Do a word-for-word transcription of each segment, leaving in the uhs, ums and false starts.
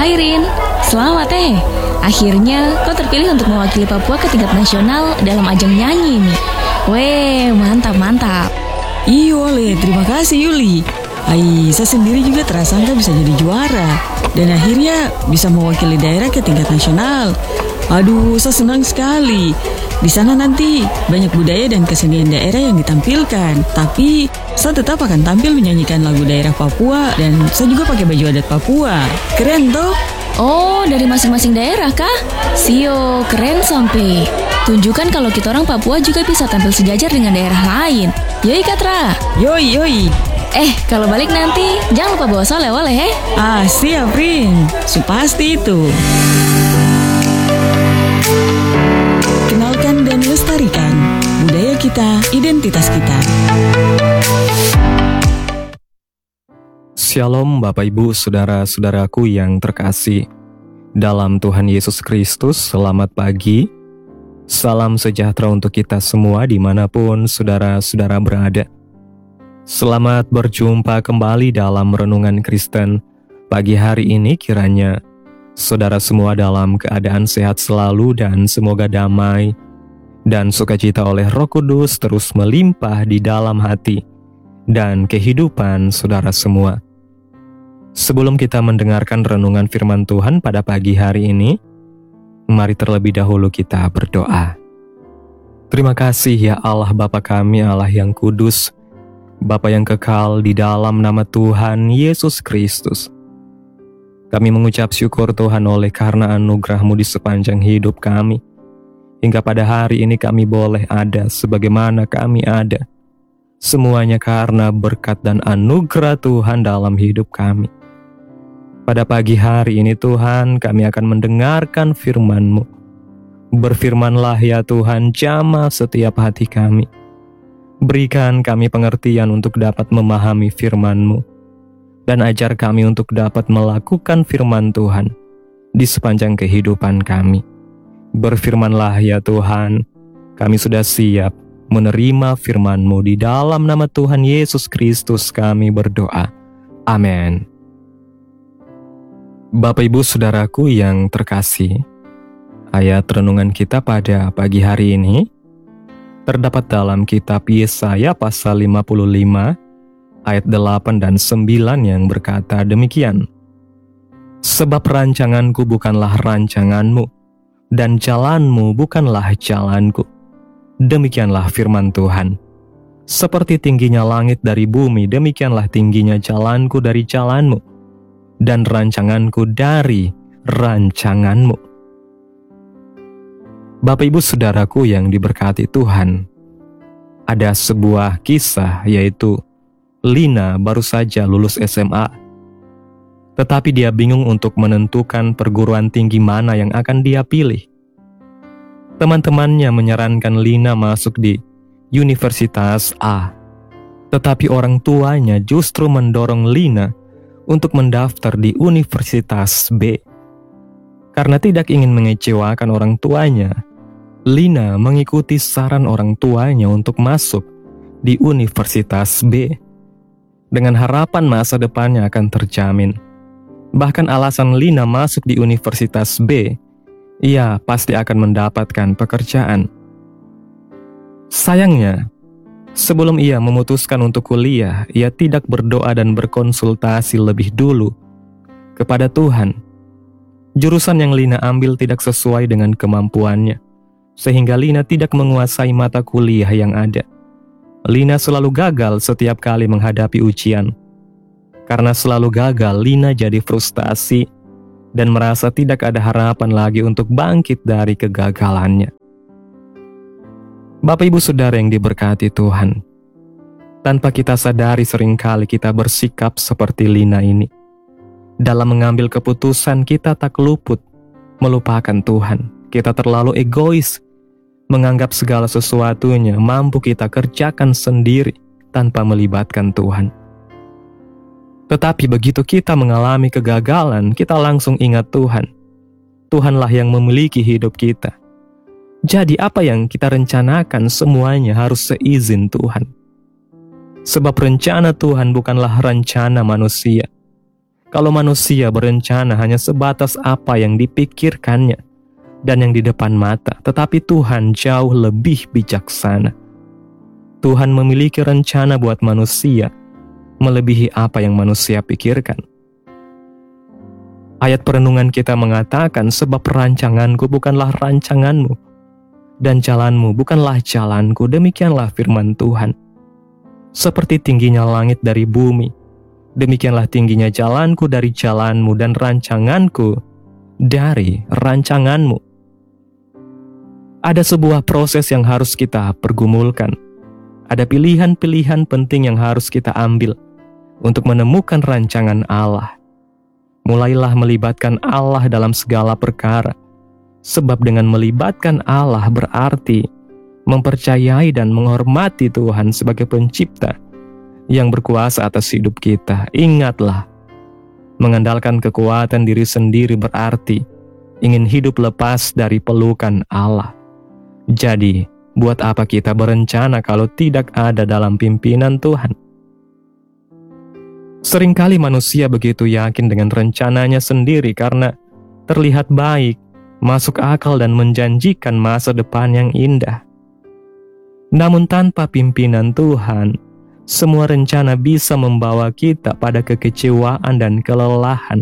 Hai Rin, selamat eh. Akhirnya kau terpilih untuk mewakili Papua ke tingkat nasional dalam ajang nyanyi nih. Weh, mantap-mantap. Iya oleh, terima kasih Yuli. Ai, saya sendiri juga terasangka bisa jadi juara. Dan akhirnya bisa mewakili daerah ke tingkat nasional. Aduh, saya senang sekali. Di sana nanti banyak budaya dan kesenian daerah yang ditampilkan. Tapi saya tetap akan tampil menyanyikan lagu daerah Papua. Dan saya juga pakai baju adat Papua. Keren toh? Oh, dari masing-masing daerah kah? Sio, keren sampai. Tunjukkan kalau kita orang Papua juga bisa tampil sejajar dengan daerah lain. Yoi Katra. Yoi, yoi. Eh, kalau balik nanti jangan lupa bawa soleh-oleh he. Ah, siap Rin. Supasti itu. Kenalkan dan lestarikan budaya kita, identitas kita. Shalom Bapak Ibu Saudara-saudaraku yang terkasih dalam Tuhan Yesus Kristus. Selamat pagi. Salam sejahtera untuk kita semua dimanapun saudara-saudara berada. Selamat berjumpa kembali dalam Renungan Kristen pagi hari ini. Kiranya saudara semua dalam keadaan sehat selalu dan semoga damai dan sukacita oleh Roh Kudus terus melimpah di dalam hati dan kehidupan saudara semua. Sebelum kita mendengarkan renungan firman Tuhan pada pagi hari ini, mari terlebih dahulu kita berdoa. Terima kasih ya Allah Bapa kami, Allah yang kudus, Bapa yang kekal, di dalam nama Tuhan Yesus Kristus. Kami mengucap syukur Tuhan oleh karena anugerah-Mu di sepanjang hidup kami. Hingga pada hari ini kami boleh ada sebagaimana kami ada. Semuanya karena berkat dan anugerah Tuhan dalam hidup kami. Pada pagi hari ini Tuhan, kami akan mendengarkan firman-Mu. Berfirmanlah ya Tuhan, jamah setiap hati kami. Berikan kami pengertian untuk dapat memahami firman-Mu. Dan ajar kami untuk dapat melakukan firman Tuhan di sepanjang kehidupan kami. Berfirmanlah ya Tuhan, kami sudah siap menerima firman-Mu. Di dalam nama Tuhan Yesus Kristus kami berdoa. Amin. Bapak Ibu Saudaraku yang terkasih, ayat renungan kita pada pagi hari ini terdapat dalam kitab Yesaya pasal lima puluh lima ayat delapan dan sembilan yang berkata demikian. Sebab rancanganku bukanlah rancanganmu, dan jalanmu bukanlah jalanku. Demikianlah firman Tuhan. Seperti tingginya langit dari bumi, demikianlah tingginya jalanku dari jalanmu, dan rancanganku dari rancanganmu. Bapak Ibu Saudaraku yang diberkati Tuhan, ada sebuah kisah yaitu Lina baru saja lulus S M A. Tetapi dia bingung untuk menentukan perguruan tinggi mana yang akan dia pilih. Teman-temannya menyarankan Lina masuk di Universitas A. Tetapi orang tuanya justru mendorong Lina untuk mendaftar di Universitas B. Karena tidak ingin mengecewakan orang tuanya, Lina mengikuti saran orang tuanya untuk masuk di Universitas B. Dengan harapan masa depannya akan terjamin. Bahkan alasan Lina masuk di Universitas B, ia pasti akan mendapatkan pekerjaan. Sayangnya, sebelum ia memutuskan untuk kuliah, ia tidak berdoa dan berkonsultasi lebih dulu kepada Tuhan. Jurusan yang Lina ambil tidak sesuai dengan kemampuannya, sehingga Lina tidak menguasai mata kuliah yang ada. Lina selalu gagal setiap kali menghadapi ujian. Karena selalu gagal, Lina jadi frustasi dan merasa tidak ada harapan lagi untuk bangkit dari kegagalannya. Bapak Ibu Saudara yang diberkati Tuhan, tanpa kita sadari seringkali kita bersikap seperti Lina ini. Dalam mengambil keputusan kita tak luput melupakan Tuhan. Kita terlalu egois, menganggap segala sesuatunya mampu kita kerjakan sendiri tanpa melibatkan Tuhan. Tetapi begitu kita mengalami kegagalan, kita langsung ingat Tuhan. Tuhanlah yang memiliki hidup kita. Jadi apa yang kita rencanakan semuanya harus seizin Tuhan. Sebab rencana Tuhan bukanlah rencana manusia. Kalau manusia berencana hanya sebatas apa yang dipikirkannya dan yang di depan mata, tetapi Tuhan jauh lebih bijaksana. Tuhan memiliki rencana buat manusia, melebihi apa yang manusia pikirkan. Ayat perenungan kita mengatakan, sebab rancanganku bukanlah rancanganmu, dan jalanmu bukanlah jalanku, demikianlah firman Tuhan. Seperti tingginya langit dari bumi, demikianlah tingginya jalanku dari jalanmu, dan rancanganku dari rancanganmu. Ada sebuah proses yang harus kita pergumulkan. Ada pilihan-pilihan penting yang harus kita ambil untuk menemukan rancangan Allah. Mulailah melibatkan Allah dalam segala perkara, sebab dengan melibatkan Allah berarti mempercayai dan menghormati Tuhan sebagai pencipta yang berkuasa atas hidup kita. Ingatlah, mengandalkan kekuatan diri sendiri berarti ingin hidup lepas dari pelukan Allah. Jadi, buat apa kita berencana kalau tidak ada dalam pimpinan Tuhan? Seringkali manusia begitu yakin dengan rencananya sendiri karena terlihat baik, masuk akal dan menjanjikan masa depan yang indah. Namun tanpa pimpinan Tuhan, semua rencana bisa membawa kita pada kekecewaan dan kelelahan.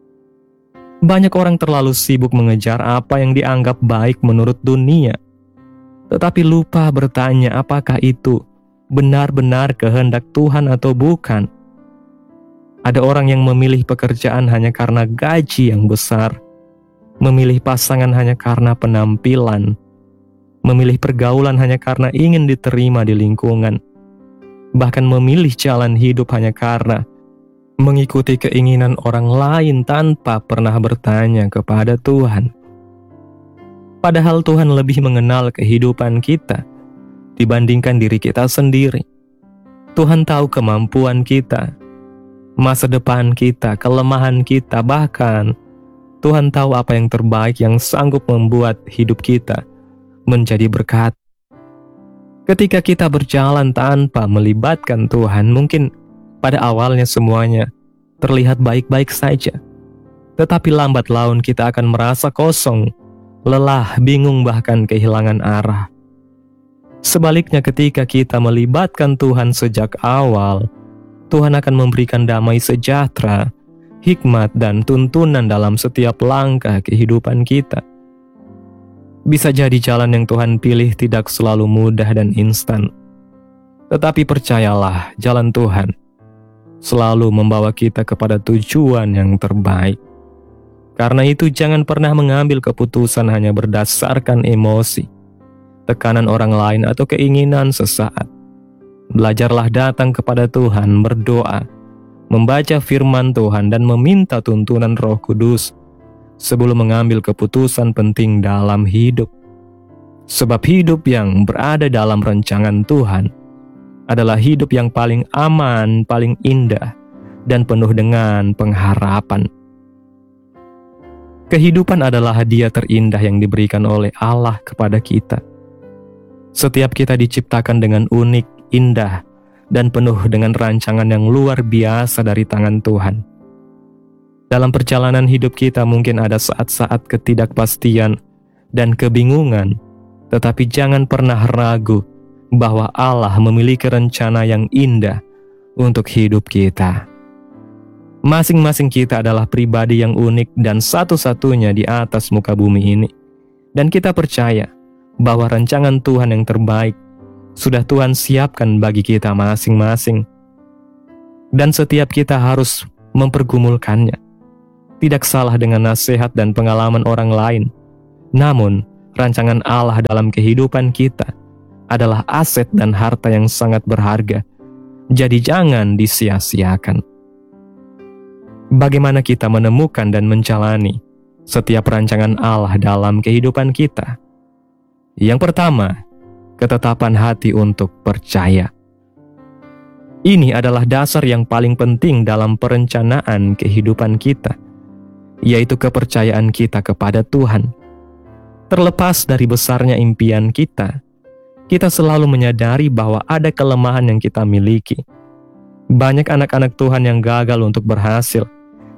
Banyak orang terlalu sibuk mengejar apa yang dianggap baik menurut dunia, tetapi lupa bertanya apakah itu benar-benar kehendak Tuhan atau bukan. Ada orang yang memilih pekerjaan hanya karena gaji yang besar, memilih pasangan hanya karena penampilan, memilih pergaulan hanya karena ingin diterima di lingkungan, bahkan memilih jalan hidup hanya karena mengikuti keinginan orang lain tanpa pernah bertanya kepada Tuhan. Padahal Tuhan lebih mengenal kehidupan kita dibandingkan diri kita sendiri. Tuhan tahu kemampuan kita, masa depan kita, kelemahan kita, bahkan Tuhan tahu apa yang terbaik yang sanggup membuat hidup kita menjadi berkat. Ketika kita berjalan tanpa melibatkan Tuhan, mungkin pada awalnya semuanya terlihat baik-baik saja. Tetapi lambat laun kita akan merasa kosong, lelah, bingung, bahkan kehilangan arah. Sebaliknya ketika kita melibatkan Tuhan sejak awal, Tuhan akan memberikan damai sejahtera, hikmat, dan tuntunan dalam setiap langkah kehidupan kita. Bisa jadi jalan yang Tuhan pilih tidak selalu mudah dan instan. Tetapi percayalah, jalan Tuhan selalu membawa kita kepada tujuan yang terbaik. Karena itu jangan pernah mengambil keputusan hanya berdasarkan emosi, tekanan orang lain, atau keinginan sesaat. Belajarlah datang kepada Tuhan, berdoa, membaca firman Tuhan, dan meminta tuntunan Roh Kudus sebelum mengambil keputusan penting dalam hidup. Sebab hidup yang berada dalam rancangan Tuhan adalah hidup yang paling aman, paling indah, dan penuh dengan pengharapan. Kehidupan adalah hadiah terindah yang diberikan oleh Allah kepada kita. Setiap kita diciptakan dengan unik, indah, dan penuh dengan rancangan yang luar biasa dari tangan Tuhan. Dalam perjalanan hidup kita mungkin ada saat-saat ketidakpastian dan kebingungan, tetapi jangan pernah ragu bahwa Allah memiliki rencana yang indah untuk hidup kita. Masing-masing kita adalah pribadi yang unik dan satu-satunya di atas muka bumi ini. Dan kita percaya bahwa rancangan Tuhan yang terbaik sudah Tuhan siapkan bagi kita masing-masing. Dan setiap kita harus mempergumulkannya. Tidak salah dengan nasihat dan pengalaman orang lain. Namun, rancangan Allah dalam kehidupan kita adalah aset dan harta yang sangat berharga. Jadi jangan disia-siakan. Bagaimana kita menemukan dan menjalani setiap rancangan Allah dalam kehidupan kita? Yang pertama, ketetapan hati untuk percaya. Ini adalah dasar yang paling penting dalam perencanaan kehidupan kita, yaitu kepercayaan kita kepada Tuhan. Terlepas dari besarnya impian kita, kita selalu menyadari bahwa ada kelemahan yang kita miliki. Banyak anak-anak Tuhan yang gagal untuk berhasil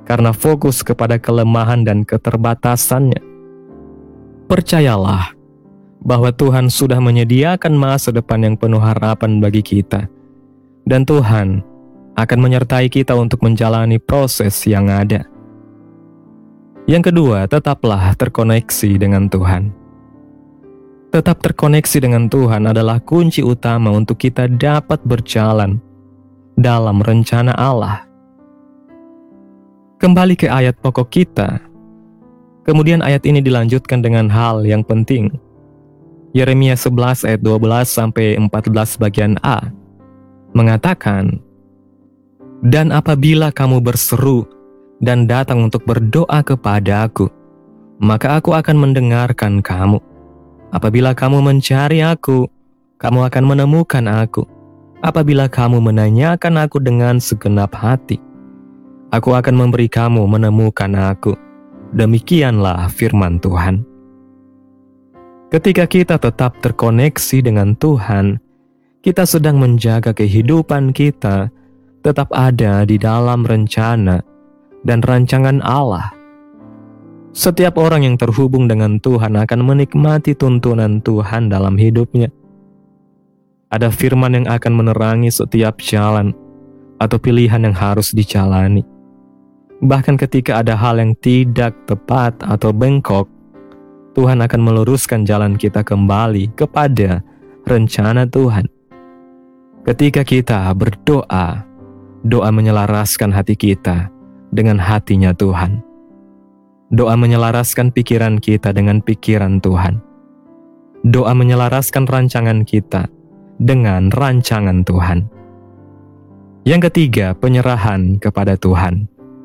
karena fokus kepada kelemahan dan keterbatasannya. Percayalah bahwa Tuhan sudah menyediakan masa depan yang penuh harapan bagi kita, dan Tuhan akan menyertai kita untuk menjalani proses yang ada. Yang kedua, tetaplah terkoneksi dengan Tuhan. Tetap terkoneksi dengan Tuhan adalah kunci utama untuk kita dapat berjalan dalam rencana Allah. Kembali ke ayat pokok kita. Kemudian ayat ini dilanjutkan dengan hal yang penting. Yeremia sebelas ayat dua belas sampai empat belas bagian A mengatakan, "Dan apabila kamu berseru dan datang untuk berdoa kepada Aku, maka Aku akan mendengarkan kamu. Apabila kamu mencari Aku, kamu akan menemukan Aku. Apabila kamu menanyakan Aku dengan segenap hati, Aku akan memberi kamu menemukan Aku." Demikianlah firman Tuhan. Ketika kita tetap terkoneksi dengan Tuhan, kita sedang menjaga kehidupan kita tetap ada di dalam rencana dan rancangan Allah. Setiap orang yang terhubung dengan Tuhan akan menikmati tuntunan Tuhan dalam hidupnya. Ada firman yang akan menerangi setiap jalan atau pilihan yang harus dijalani. Bahkan ketika ada hal yang tidak tepat atau bengkok, Tuhan akan meluruskan jalan kita kembali kepada rencana Tuhan. Ketika kita berdoa, doa menyelaraskan hati kita dengan hatinya Tuhan. Doa menyelaraskan pikiran kita dengan pikiran Tuhan. Doa menyelaraskan rancangan kita dengan rancangan Tuhan. Yang ketiga, penyerahan kepada Tuhan.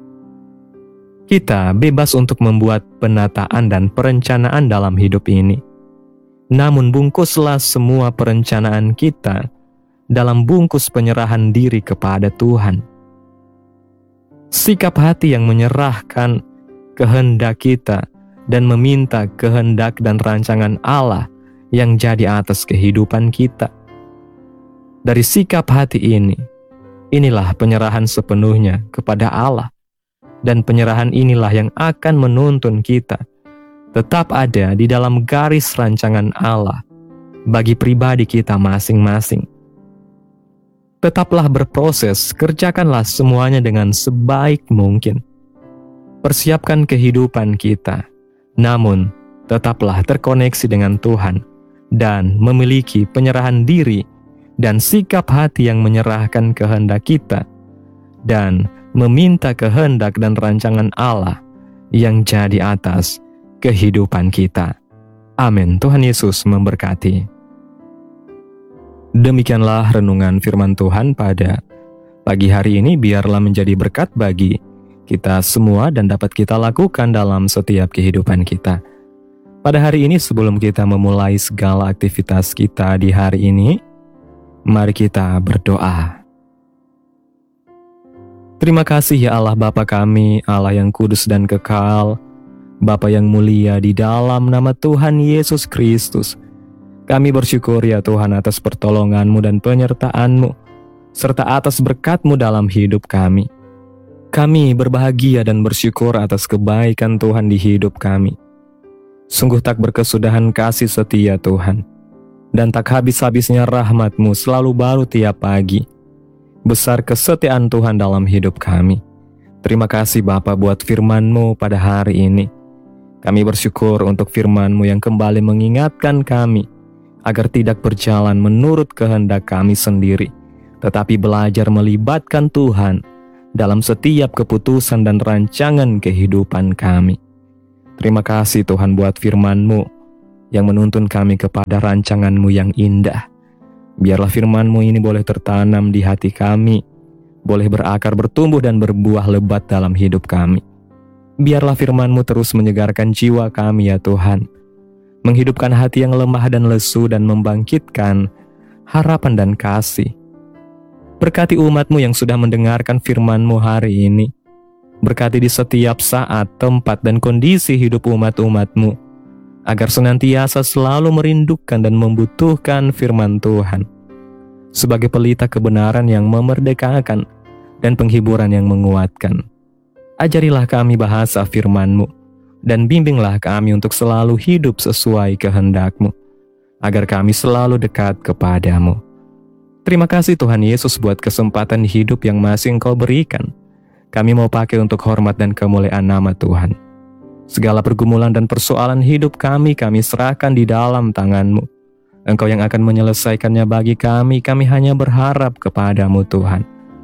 Kita bebas untuk membuat penataan dan perencanaan dalam hidup ini. Namun bungkuslah semua perencanaan kita dalam bungkus penyerahan diri kepada Tuhan. Sikap hati yang menyerahkan kehendak kita dan meminta kehendak dan rancangan Allah yang jadi atas kehidupan kita. Dari sikap hati ini, inilah penyerahan sepenuhnya kepada Allah. Dan penyerahan inilah yang akan menuntun kita tetap ada di dalam garis rancangan Allah bagi pribadi kita masing-masing. Tetaplah berproses, kerjakanlah semuanya dengan sebaik mungkin. Persiapkan kehidupan kita, namun tetaplah terkoneksi dengan Tuhan dan memiliki penyerahan diri dan sikap hati yang menyerahkan kehendak kita dan meminta kehendak dan rancangan Allah yang jadi atas kehidupan kita. Amin. Tuhan Yesus memberkati. Demikianlah renungan firman Tuhan pada pagi hari ini, biarlah menjadi berkat bagi kita semua dan dapat kita lakukan dalam setiap kehidupan kita. Pada hari ini, sebelum kita memulai segala aktivitas kita di hari ini, mari kita berdoa. Terima kasih ya Allah Bapa kami, Allah yang kudus dan kekal, Bapa yang mulia, di dalam nama Tuhan Yesus Kristus. Kami bersyukur ya Tuhan atas pertolongan-Mu dan penyertaan-Mu, serta atas berkat-Mu dalam hidup kami. Kami berbahagia dan bersyukur atas kebaikan Tuhan di hidup kami. Sungguh tak berkesudahan kasih setia Tuhan, dan tak habis-habisnya rahmat-Mu selalu baru tiap pagi. Besar kesetiaan Tuhan dalam hidup kami. Terima kasih Bapa buat firman-Mu pada hari ini. Kami bersyukur untuk firman-Mu yang kembali mengingatkan kami agar tidak berjalan menurut kehendak kami sendiri, tetapi belajar melibatkan Tuhan dalam setiap keputusan dan rancangan kehidupan kami. Terima kasih Tuhan buat firman-Mu yang menuntun kami kepada rancangan-Mu yang indah. Biarlah firman-Mu ini boleh tertanam di hati kami, boleh berakar, bertumbuh dan berbuah lebat dalam hidup kami. Biarlah firman-Mu terus menyegarkan jiwa kami ya Tuhan, menghidupkan hati yang lemah dan lesu dan membangkitkan harapan dan kasih. Berkati umat-Mu yang sudah mendengarkan firman-Mu hari ini. Berkati di setiap saat, tempat dan kondisi hidup umat-umat-Mu, agar senantiasa selalu merindukan dan membutuhkan firman Tuhan sebagai pelita kebenaran yang memerdekakan dan penghiburan yang menguatkan. Ajarilah kami bahasa firman-Mu, dan bimbinglah kami untuk selalu hidup sesuai kehendak-Mu, agar kami selalu dekat kepada-Mu. Terima kasih Tuhan Yesus buat kesempatan hidup yang masih Engkau berikan. Kami mau pakai untuk hormat dan kemuliaan nama Tuhan. Segala pergumulan dan persoalan hidup kami, kami serahkan di dalam tangan-Mu. Engkau yang akan menyelesaikannya bagi kami, kami hanya berharap kepada-Mu Tuhan.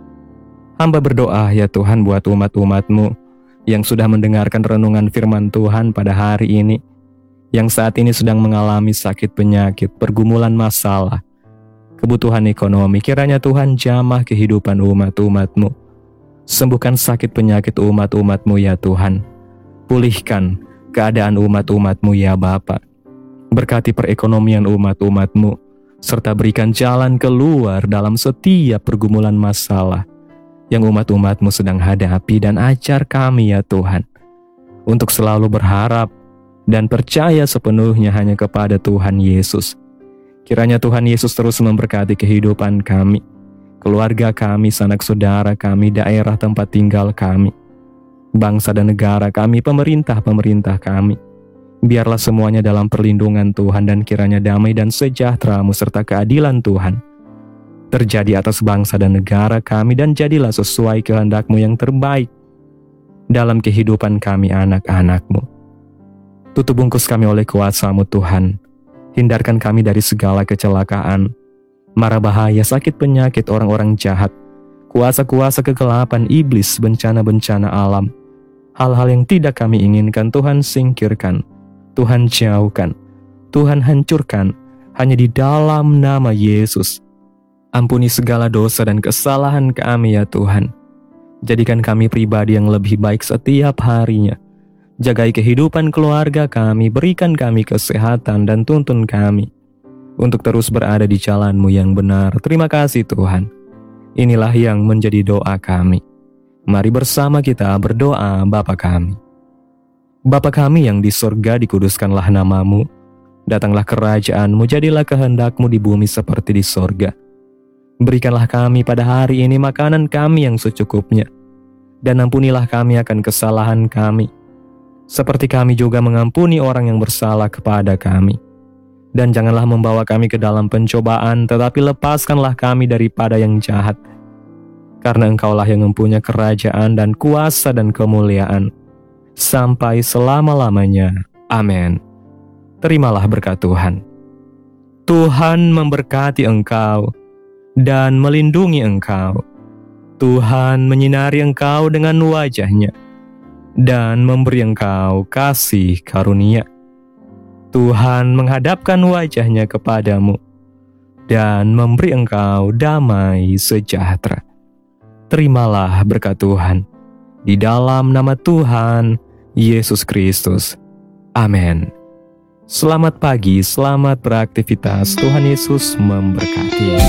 Hamba berdoa ya Tuhan buat umat-umat-Mu yang sudah mendengarkan renungan firman Tuhan pada hari ini, yang saat ini sedang mengalami sakit penyakit, pergumulan masalah, kebutuhan ekonomi. Kiranya Tuhan jamah kehidupan umat-umat-Mu. Sembuhkan sakit penyakit umat-umat-Mu ya Tuhan. Pulihkan keadaan umat-umat-Mu ya Bapa. Berkati perekonomian umat-umat-Mu, serta berikan jalan keluar dalam setiap pergumulan masalah yang umat-umat-Mu sedang hadapi, dan ajar kami ya Tuhan untuk selalu berharap dan percaya sepenuhnya hanya kepada Tuhan Yesus. Kiranya Tuhan Yesus terus memberkati kehidupan kami, keluarga kami, sanak saudara kami, daerah tempat tinggal kami, bangsa dan negara kami, pemerintah-pemerintah kami. Biarlah semuanya dalam perlindungan Tuhan, dan kiranya damai dan sejahtera-Mu serta keadilan Tuhan terjadi atas bangsa dan negara kami, dan jadilah sesuai kehendak-Mu yang terbaik dalam kehidupan kami anak-anak-Mu. Tutup bungkus kami oleh kuasa-Mu Tuhan. Hindarkan kami dari segala kecelakaan, mara bahaya, sakit penyakit, orang-orang jahat, kuasa-kuasa kegelapan, iblis, bencana-bencana alam. Hal-hal yang tidak kami inginkan Tuhan singkirkan, Tuhan jauhkan, Tuhan hancurkan, hanya di dalam nama Yesus. Ampuni segala dosa dan kesalahan kami ya Tuhan. Jadikan kami pribadi yang lebih baik setiap harinya. Jagai kehidupan keluarga kami, berikan kami kesehatan dan tuntun kami untuk terus berada di jalan-Mu yang benar. Terima kasih Tuhan. Inilah yang menjadi doa kami. Mari bersama kita berdoa. Bapa kami. Bapa kami yang di sorga, dikuduskanlah nama-Mu. Datanglah kerajaan-Mu, jadilah kehendak-Mu di bumi seperti di sorga. Berikanlah kami pada hari ini makanan kami yang secukupnya, dan ampunilah kami akan kesalahan kami, seperti kami juga mengampuni orang yang bersalah kepada kami. Dan janganlah membawa kami ke dalam pencobaan, tetapi lepaskanlah kami daripada yang jahat. Karena Engkaulah yang mempunyai kerajaan dan kuasa dan kemuliaan, sampai selama-lamanya. Amin. Terimalah berkat Tuhan. Tuhan memberkati engkau dan melindungi engkau. Tuhan menyinari engkau dengan wajah-Nya dan memberi engkau kasih karunia. Tuhan menghadapkan wajah-Nya kepadamu dan memberi engkau damai sejahtera. Terimalah berkat Tuhan di dalam nama Tuhan Yesus Kristus. Amin. Selamat pagi, selamat beraktivitas. Tuhan Yesus memberkati.